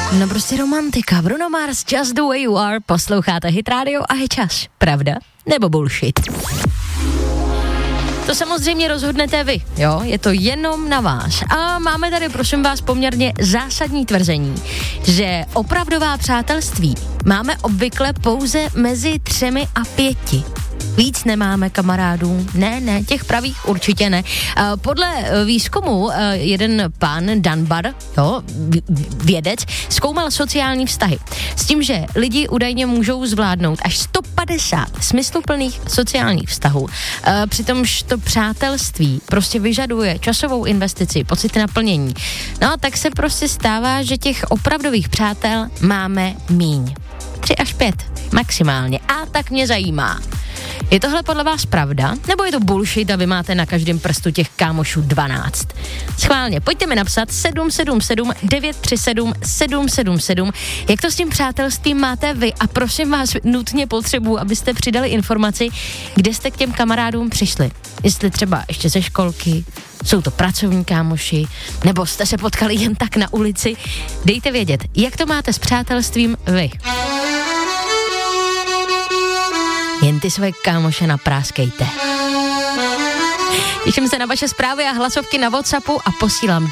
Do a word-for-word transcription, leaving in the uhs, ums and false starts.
No prostě romantika. Bruno Mars, Just the way you are. Posloucháte Hit Radio a je čas. Pravda nebo bullshit? To samozřejmě rozhodnete vy, jo? Je to jenom na vás. A máme tady, prosím vás, poměrně zásadní tvrzení, že opravdová přátelství máme obvykle pouze mezi třemi a pěti. Víc nemáme kamarádů. Ne, ne, těch pravých určitě ne. Podle výzkumu jeden pán Dunbar, jo, vědec, zkoumal sociální vztahy. S tím, že lidi údajně můžou zvládnout až sto padesát smysluplných sociálních vztahů. Přitomž to přátelství prostě vyžaduje časovou investici, pocit naplnění. No a tak se prostě stává, že těch opravdových přátel máme míň. Tři až pět, maximálně. A tak mě zajímá. Je tohle podle vás pravda? Nebo je to bullshit a vy máte na každém prstu těch kámošů dvanáct? Schválně, pojďte mi napsat sedm sedm sedm devět tři sedm sedm sedm sedm. Jak to s tím přátelstvím máte vy? A prosím vás, nutně potřebuji, abyste přidali informaci, kde jste k těm kamarádům přišli. Jestli třeba ještě ze školky, jsou to pracovní kámoši, nebo jste se potkali jen tak na ulici. Dejte vědět, jak to máte s přátelstvím vy. Jen ty své kámoše napráskejte. Těším se na vaše zprávy a hlasovky na WhatsAppu a posílám